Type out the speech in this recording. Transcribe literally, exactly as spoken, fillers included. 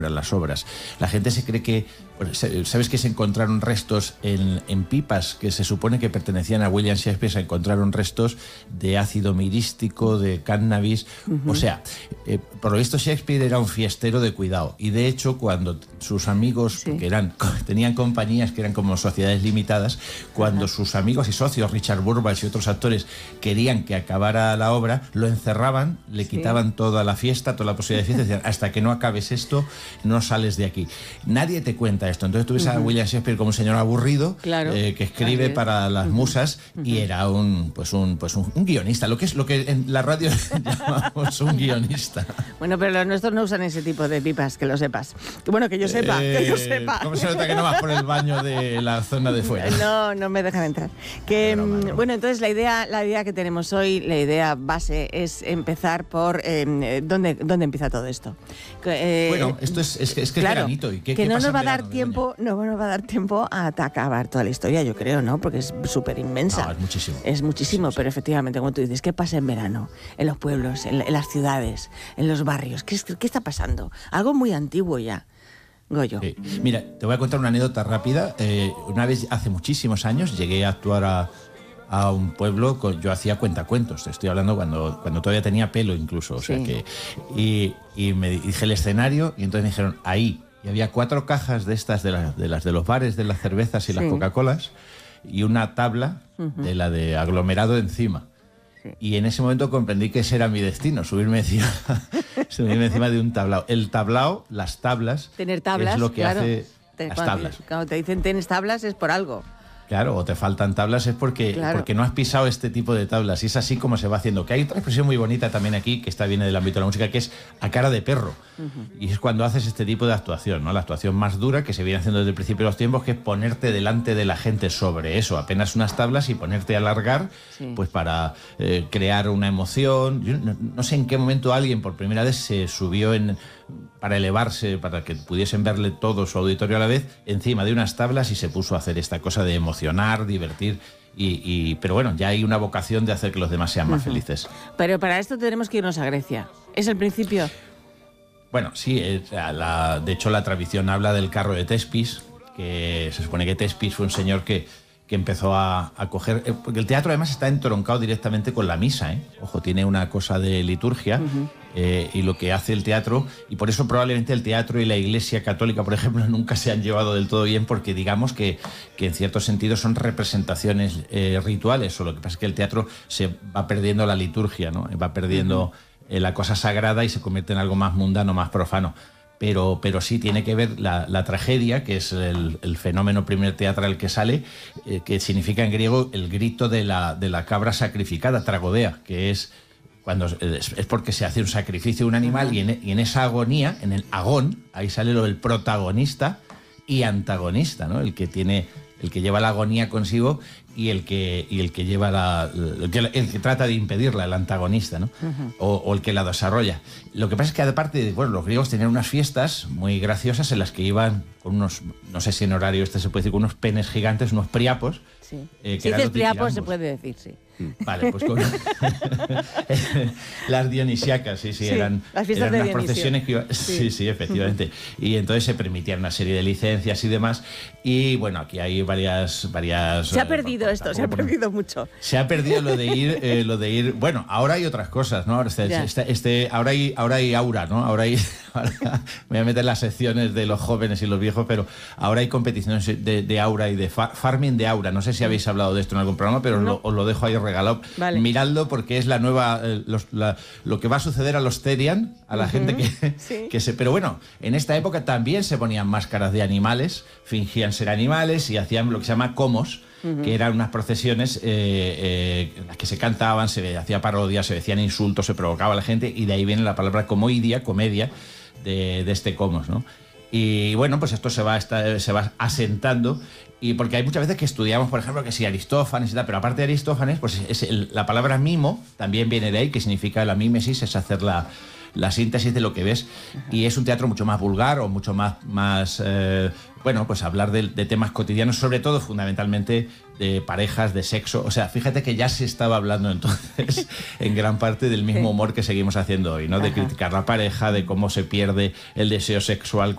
las obras. La gente se cree que, bueno, ¿sabes que se encontraron restos en, en pipas que se supone que pertenecían a William Shakespeare? Se encontraron restos de ácido mirístico, de cannabis. Uh-huh. O sea, eh, por lo visto Shakespeare era un fiestero de cuidado, y de hecho cuando sus amigos, sí. porque eran, tenían compañías que eran como sociedades limitadas, cuando uh-huh. sus amigos y socios, Richard Burbage y otros actores, querían que acabara la obra, lo encerraban, le sí. quitaban toda la fiesta, toda la posibilidad de fiesta, y decían, hasta que no acabes esto, no sales de aquí. Nadie te cuenta esto. Entonces tú ves uh-huh. a William Shakespeare como un señor aburrido, claro. eh, que escribe claro. para las uh-huh. musas, uh-huh. y era un pues un pues un, un guionista, lo que es lo que en la radio llamamos un guionista. Bueno, pero los nuestros no usan ese tipo de pipas, que lo sepas. Bueno, que yo sepa, eh, que yo sepa. ¿Cómo se nota que no vas por el baño de la zona de fuera? No, no me dejan entrar. Que broma, broma. Bueno, entonces la idea, la idea que tenemos hoy, la idea base es empezar por eh, ¿dónde, dónde empieza todo esto. Eh, bueno, esto es, es, es que claro, es veranito. ¿Y qué, que qué no pasa nos va a dar verano, tiempo, no nos va a dar tiempo a acabar toda la historia, yo creo, ¿no? Porque es súper inmensa. No, es muchísimo. Es muchísimo, sí, sí. Pero efectivamente, como tú dices, ¿qué pasa en verano? En los pueblos, en, en las ciudades, en los barrios. ¿Qué, ¿Qué está pasando? Algo muy antiguo ya. Goyo. Sí. Mira, te voy a contar una anécdota rápida. Eh, una vez, hace muchísimos años, llegué a actuar a, a un pueblo, con, yo hacía cuentacuentos, te estoy hablando cuando, cuando todavía tenía pelo incluso, o sea sí. que... Y, y me dije el escenario, y entonces me dijeron, ahí. Y había cuatro cajas de estas, de, la, de las de los bares, de las cervezas y sí. las Coca-Colas, y una tabla uh-huh. de la de aglomerado encima. Sí. Y en ese momento comprendí que ese era mi destino, subirme encima, subirme encima de un tablao. El tablao, las tablas, tener tablas, es lo que claro. hace Te, las cuando tablas. Te, cuando te dicen tienes tablas es por algo. Claro, o te faltan tablas es porque, claro. porque no has pisado este tipo de tablas. Y es así como se va haciendo. Que hay otra expresión muy bonita también aquí, que esta viene del ámbito de la música, que es a cara de perro. Uh-huh. Y es cuando haces este tipo de actuación, ¿no? La actuación más dura, que se viene haciendo desde el principio de los tiempos, que es ponerte delante de la gente sobre eso, apenas unas tablas, y ponerte a alargar, sí. pues para eh, crear una emoción. Yo no, no sé en qué momento alguien por primera vez se subió en... para elevarse, para que pudiesen verle todo su auditorio a la vez, encima de unas tablas, y se puso a hacer esta cosa de emocionar, divertir, y, y, pero bueno, ya hay una vocación de hacer que los demás sean más uh-huh. felices. Pero para esto tenemos que irnos a Grecia. ¿Es el principio? Bueno, sí, es, la, de hecho la tradición habla del carro de Tespis, que se supone que Tespis fue un señor que que empezó a, a coger... Eh, porque el teatro además está entroncado directamente con la misa, ¿eh? Ojo, tiene una cosa de liturgia, uh-huh. eh, y lo que hace el teatro, y por eso probablemente el teatro y la Iglesia Católica, por ejemplo, nunca se han llevado del todo bien, porque digamos que, que en cierto sentido son representaciones eh, rituales, o lo que pasa es que el teatro se va perdiendo la liturgia, ¿no? Va perdiendo uh-huh. eh, la cosa sagrada y se convierte en algo más mundano, más profano. Pero, pero sí tiene que ver la, la tragedia, que es el, el fenómeno primer teatral que sale, eh, que significa en griego el grito de la, de la cabra sacrificada, tragodea, que es cuando es, es porque se hace un sacrificio de un animal, y en, y en esa agonía, en el agón, ahí sale lo del protagonista y antagonista, ¿no? El que tiene, el que lleva la agonía consigo y el que, y el que lleva la, el que, el que trata de impedirla, el antagonista, ¿no? Uh-huh. o, o el que la desarrolla. Lo que pasa es que aparte, bueno, los griegos tenían unas fiestas muy graciosas en las que iban con unos, no sé si en horario este se puede decir, con unos penes gigantes, unos priapos. Sí. Eh, que si dices priapos se puede decir, sí. Vale, pues con las dionisíacas, sí, sí, sí, eran, las fiestas eran de unas Dionisio. procesiones que iban, sí. sí, sí, efectivamente. Y entonces se permitían una serie de licencias y demás. Y bueno, aquí hay varias, varias. Se ha perdido eh, esto, se ha perdido mucho. Se ha perdido lo de ir, eh, lo de ir. Bueno, ahora hay otras cosas, ¿no? Ahora, este, este, este, ahora hay, ahora hay aura, ¿no? Ahora hay. Ahora, me voy a meter las secciones de los jóvenes y los viejos, pero ahora hay competiciones de, de aura y de far, farming de aura. No sé si habéis hablado de esto en algún programa, pero no. lo, os lo dejo ahí regalado. Vale. Miradlo, porque es la nueva, eh, los, la, lo que va a suceder a los Therian, a la uh-huh. gente que, sí. que se... Pero bueno, en esta época también se ponían máscaras de animales, fingían ser animales y hacían lo que se llama comos, uh-huh. que eran unas procesiones eh, eh, en las que se cantaban, se hacía parodia, se decían insultos, se provocaba a la gente, y de ahí viene la palabra comoidia, comedia, de, de este comos, ¿no? Y bueno, pues esto se va, esta, se va asentando, y porque hay muchas veces que estudiamos, por ejemplo, que si Aristófanes y tal, pero aparte de Aristófanes, pues es el, la palabra mimo también viene de ahí, que significa la mímesis, es hacer la, la síntesis de lo que ves. Ajá. Y es un teatro mucho más vulgar o mucho más, más eh, bueno, pues hablar de, de temas cotidianos, sobre todo, fundamentalmente, de parejas, de sexo. O sea, fíjate que ya se estaba hablando entonces en gran parte del mismo humor que seguimos haciendo hoy, ¿no? De Ajá. criticar la pareja, de cómo se pierde el deseo sexual